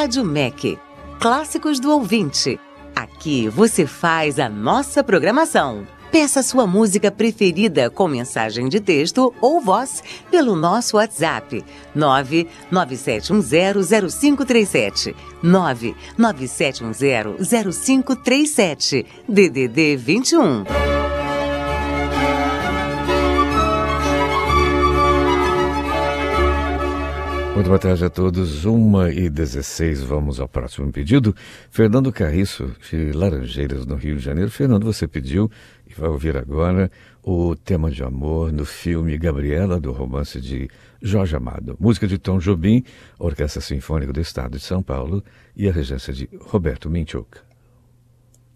Rádio MEC, Clássicos do Ouvinte. Aqui você faz a nossa programação. Peça sua música preferida com mensagem de texto ou voz pelo nosso WhatsApp 997100537, 997100537, DDD 21. Muito boa tarde a todos, 1h16, vamos ao próximo pedido. Fernando Carriço, de Laranjeiras, no Rio de Janeiro. Fernando, você pediu e vai ouvir agora o tema de amor no filme Gabriela, do romance de Jorge Amado. Música de Tom Jobim, Orquestra Sinfônica do Estado de São Paulo e a regência de Roberto Minchuk.